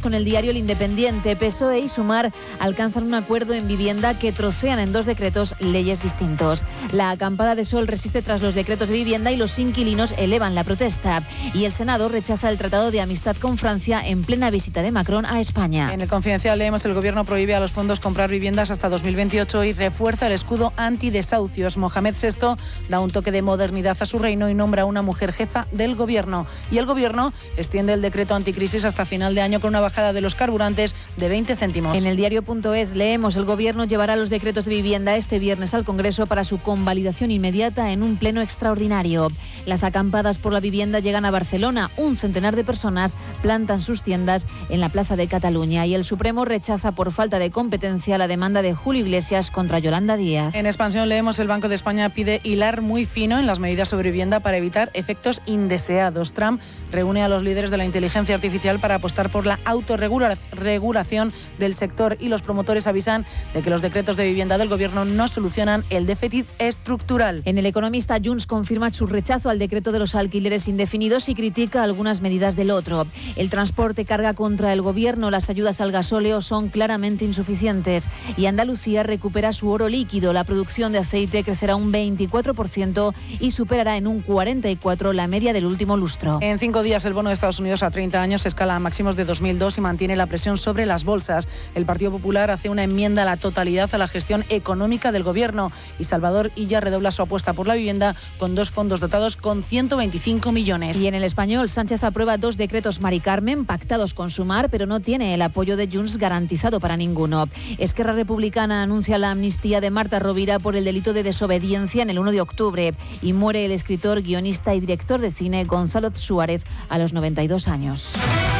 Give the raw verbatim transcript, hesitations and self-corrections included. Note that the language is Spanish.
con el diario El Independiente. P S O E y Sumar alcanzan un acuerdo en vivienda que trocean en dos decretos leyes distintos. La acampada de sol resiste tras los decretos de vivienda y los inquilinos elevan la protesta. Y el Senado rechaza el Tratado de Amistad con Francia en plena visita de Macron a España. En El Confidencial leemos: el Gobierno prohíbe a los fondos comprar viviendas hasta dos mil veintiocho y refuerza el escudo antidesahucios. Mohamed sexto da un toque de modernidad a su reino y nombra a una mujer jefa del Gobierno. Y el Gobierno extiende el decreto anticrisis hasta final de año con una bajada de los carburantes de veinte céntimos. En el diario.es leemos: el Gobierno llevará los decretos de vivienda este viernes al Congreso para su convalidación inmediata en un pleno extraordinario. Las acampadas por la vivienda llegan a Barcelona. Un centenar de personas plantan sus tiendas en la Plaza de Cataluña y el Supremo rechaza por falta de competencia la demanda de Julio Iglesias contra Yolanda Díaz. En Expansión leemos: el Banco de España pide hilar muy fino en las medidas sobre vivienda para evitar efectos indeseados. Trump reúne a los líderes de la inteligencia artificial para apostar por la autorregulación del sector y los promotores avisan de que los decretos de vivienda del Gobierno no solucionan el déficit estructural. En El Economista, Junts confirma su rechazo al decreto de los alquileres indefinidos y critica algunas medidas del otro. El transporte carga contra el Gobierno, las ayudas al gasóleo son claramente insuficientes y Andalucía recupera su oro líquido. La producción de aceite crecerá un veinticuatro por ciento y superará en un cuarenta y cuatro por ciento la media del último lustro. En cinco días el bono de Estados Unidos a treinta años escala a máximos de dos mil dos y mantiene la presión sobre las bolsas. El Partido Popular hace una enmienda a la totalidad a la gestión económica del Gobierno y Salvador Illa redobla su apuesta por la vivienda con dos fondos dotados con ciento veinticinco millones. Y en El Español, Sánchez aprueba dos decretos Mari Carmen pactados con Sumar, pero no tiene el apoyo de Junts garantizado para ninguno. Esquerra Republicana anuncia la amnistía de Marta Rovira por el delito de desobediencia en el uno de octubre y muere el escritor, guionista y director de cine Gonzalo Suárez a los noventa y dos años.